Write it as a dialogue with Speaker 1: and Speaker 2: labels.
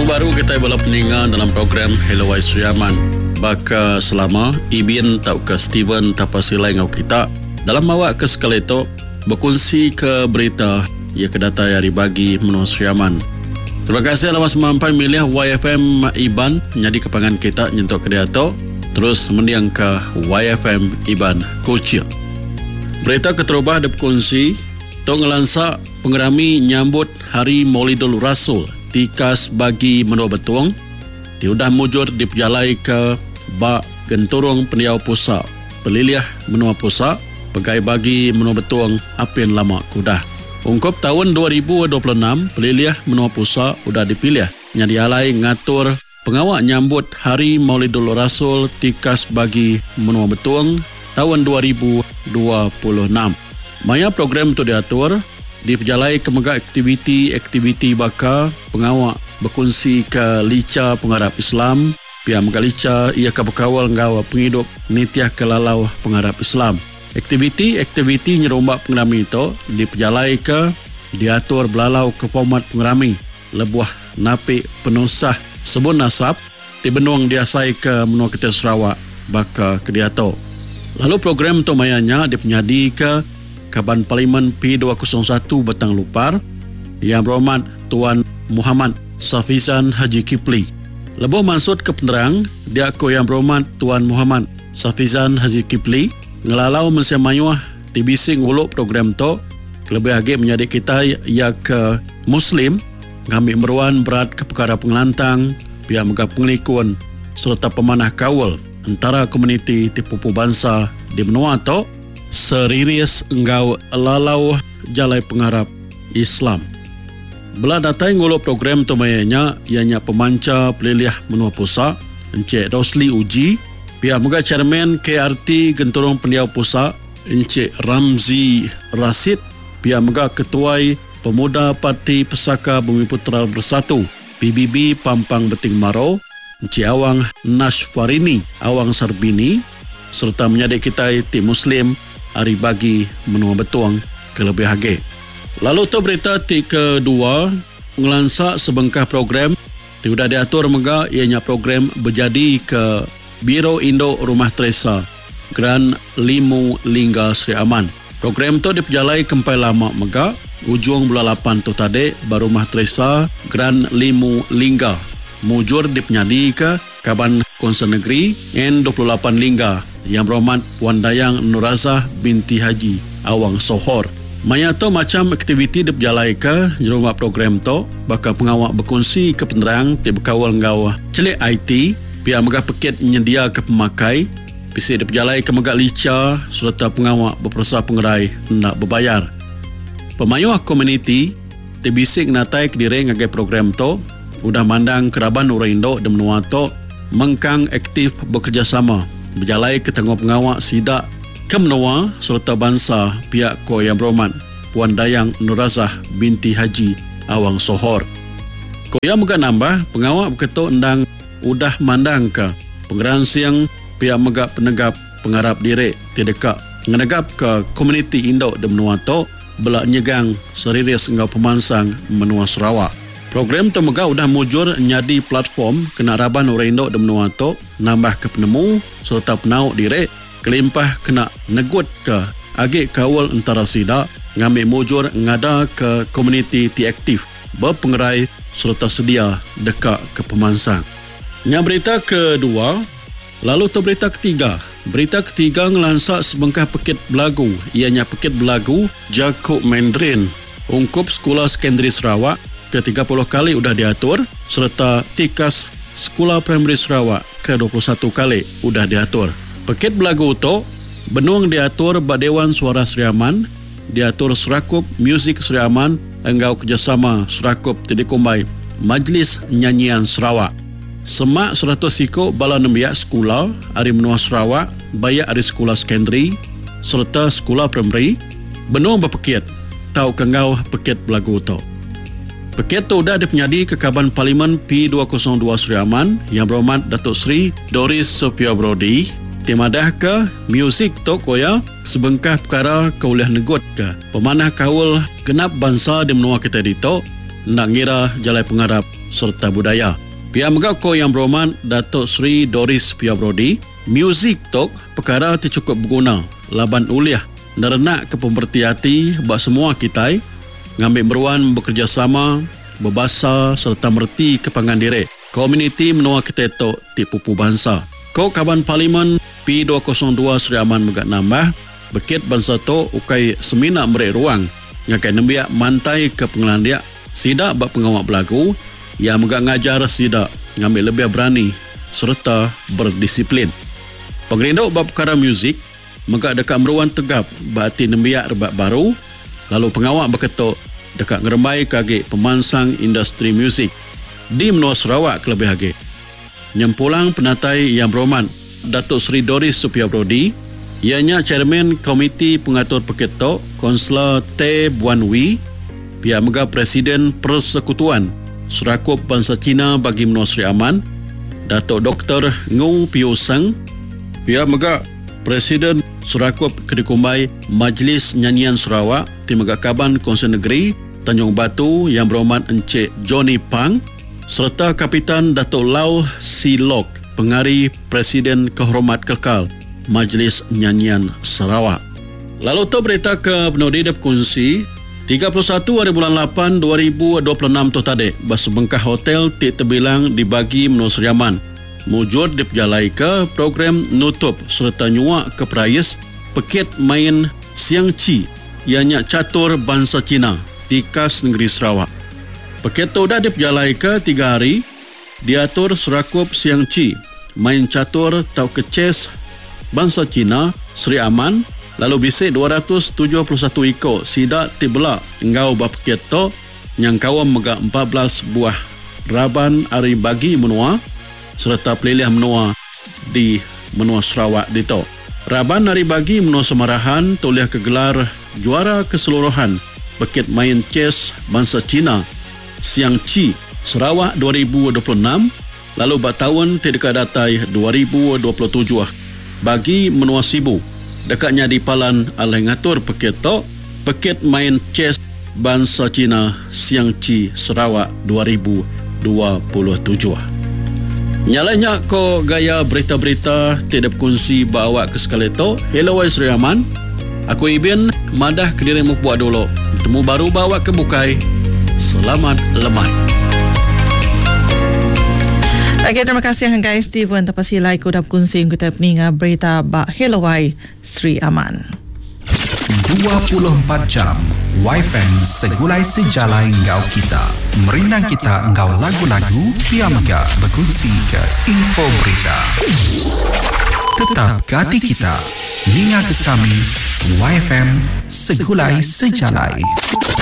Speaker 1: baru kita bola peningan dalam program Hello Wise Riaman. Baka selama Ibin tau ke Steven tapasilai ngau kita dalam mawak ke sekali itu berkongsi ke berita ia kedata yang dibagi menurut Riaman. Terima kasih atas mampai milih YFM Iban menjadi kepangan kita nyentuk ke dia tu terus mendiang ke YFM Iban Kuchia. Berita keterubah berkongsi tu ngelansak pengerami nyambut Hari Maulidul Rasul tikas bagi menua betuang diudah mujur diperjalai ke bak genturung pendiau pusa peliliah menua pusa pegai bagi menua betuang apin lama kudah. Ungkup tahun 2026 peliliah menua pusa udah dipilih yang dialai ngatur pengawak nyambut Hari Maulidul Rasul tikas bagi menua betuang tahun 2026. Maya program itu diatur diperjalai ke mega aktiviti baka pengawak berkongsi ke lica pengharap Islam pihak mega lica ia ke berkawal ngawak penghidup nitiah kelalau pengharap Islam. Aktiviti nyerombak pengerami itu diperjalai ke diatur belalau ke format pengerami lebuah napi penusah sebun nasab di benuang diasai ke menua kita Sarawak baka ke diato. Lalu program itu mayanya dipenyadi ke Kaban Parlimen P201 Betang Lupar yang berhormat Tuan Muhammad Safizan Haji Kipli. Lebuh maksud ke penerang dia ko yang berhormat Tuan Muhammad Safizan Haji Kipli ngelalau mensemayuah di bising uluk program to lebih lagi menjadi kita ia ke Muslim ngambil meruan berat ke perkara pengelantang pihak megah pengelikun serta pemanah kawal antara komuniti di pupu bangsa di menua to serius engkau lalau jalai pengharap Islam. Belah datai ngulu program tu mayanya ianya pemanca peliliah menua pusa Encik Rosli Uji, pihak muka chairman KRT Genturong Pendiau Pusa Encik Ramzi Rasid, pihak muka ketuai Pemuda Parti Pesaka Bumi Putra Bersatu PBB Pampang Beting Maro Encik Awang Nashfarini Awang Sarbini serta menyadik kita tim Muslim hari bagi menua betuang ke lebih hage. Lalu tu berita kedua ngelansak sebengkah program sudah diatur mega ianya program berjadi ke Biro Indo Rumah Teresa Gran Limu Lingga Sri Aman. Program tu diperjalai kempai lama mega ujung bulan 8 tu tadi baru Rumah Teresa Gran Limu Lingga mujur dipenyadi ke Kaban Konsen Negeri N28 Lingga yang berhormat Puan Dayang Nurazah binti Haji Awang Sohor. Maya tu macam aktiviti diperjalai ke rumah program tu bakal pengawak berkongsi ke penerang ti berkawal ngau celik IT pihak megah peket menyedia ke pemakai pisi diperjalai ke megah lica serta pengawak berperasa pengerai hendak berbayar. Pemayuh komuniti ti bisik natai ke diri ngagai program tu udah mandang keraban orang Indo dan menua tu mengkang aktif bekerjasama berjalai ke tengah pengawak sidak ke menua serta bangsa pihak ko yang berhormat Puan Dayang Nurazah binti Haji Awang Sohor. Ko yang muka nambah pengawak berketuk endang udah mandang ke pengeran siang pihak megak penegap pengharap diri di dekat ngenegap ke komuniti Indo dan menua tu belak nyegang serius engau pemansang menua Sarawak. Program tu mega udah mujur nyadi platform kena raban orang Indo dan menua tu nambah ke penemu serta penau diri kelimpah kena negut ke agik kawal antara sida ngambil mujur ngada ke komuniti ti aktif berpengerai serta sedia dekat ke pemansang. Yang berita kedua, lalu tu berita ketiga. Berita ketiga ngelansak sebengkah peket belagu ianya peket belagu Jakub Mandarin ungkup Sekolah Sekondari Sarawak ke-30 kali udah diatur serta tikas Sekolah Primary Sarawak ke-21 kali udah diatur. Paket belagu itu benuang diatur Badewan Suara Sri Aman, diatur Serakup Muzik Sri Aman, enggau kerjasama Serakup Tidikumbai Majlis Nyanyian Sarawak. Semak 100 siko bala nembiak sekolah hari menua Sarawak, bayak hari sekolah sekondari serta sekolah primary, benuang berpeket tau kengau paket belagu itu. Paket tu dah dipenyadi ke Kaban Parlimen P202 Sri Aman yang berhormat Datuk Seri Doris Sophia Brody timadah ke muzik tu koya sebengkah perkara kauliah negut ke pemanah kawal genap bangsa di menua kita dito nak ngira jalai pengarap serta budaya. Pihak megau ko yang beroman Datuk Seri Doris Piabrodi, muzik tok perkara cukup berguna laban uliah nerenak ke pemberti hati bak semua kita ngambil meruan bekerjasama, berbahasa serta merti kepangan diri. Komuniti menua kita tok ti pupu bangsa. Ko Kaban Parlimen P202 Seri Aman megak nambah bekit bangsa to ukai semina merek ruang ngakai nembiak mantai ke pengelandiak sidak bak pengawak belagu yang megak ngajar sidak ngambil lebih berani serta berdisiplin. Pengerinduk bak perkara muzik megak dekat meruan tegap bati nembiak rebak baru lalu pengawak berketuk dekat ngerembai kage pemansang industri muzik di menua Sarawak kelebih lagi. Nyempulang penatai yang beroman Datuk Seri Doris Piabrodi, ianya Chairman Komiti Pengatur Peketok, Konselor T. Buan Wee, pihak megah Presiden Persekutuan Serakup Bangsa Cina bagi menua Seri Aman, Datuk Dr. Ngau Piu Seng, pihak megah Presiden Serakup Kedikumbai Majlis Nyanyian Sarawak, Tim Megah Kaban Konsen Negeri Tanjung Batu yang beroman Encik Johnny Pang, serta Kapitan Datuk Lau Silok, Pengari Presiden Kehormat Kekal Majlis Nyanyian Sarawak. Lalu tu berita ke penudi dia berkongsi 31 hari bulan 8 2026 tu tadi Basebengkah Hotel Tik Terbilang dibagi menua Seri Aman mujud diperjalai ke program nutup serta nyuak ke perayas pekit main Siang Ci ianya catur bangsa Cina di kas negeri Sarawak. Pekit tu dah diperjalai ke 3 hari diatur Serakup Siang Ci main catur tau keces bangsa Cina Seri Aman lalu bisik 271 ikut sidak tibelak engau bapakit to yang kawam megak 14 buah raban hari bagi menua serta pelilih menua di menua Sarawak dito. Raban hari bagi menua Semarahan tuliah kegelar juara keseluruhan bekit main ces bangsa Cina Siang Ci Sarawak 2026 lalu bak tahun dekat datai 2027 bagi menua Sibu dekatnya di Palan alai ngatur pekit to pekit main ces bangsa Cina Siang Ci Sarawak 2027. Nyalanya ko gaya berita-berita tidak kongsi bawa ke sekali to. Hello Seri Aman, aku Ibin madah ke diri buat dulu temu baru bawa ke bukai. Selamat lemai.
Speaker 2: Okay, terima kasih guys Steven tapasilai ko dap kunsing kita peninga berita ba Helawai Seri Aman.
Speaker 3: 24 jam YFM segulai sejalai engkau kita. Merinang kita engkau lagu-lagu Pia Mega berkongsi ke info berita. Tetap ke hati kita. Linga ke kami YFM segulai sejalai.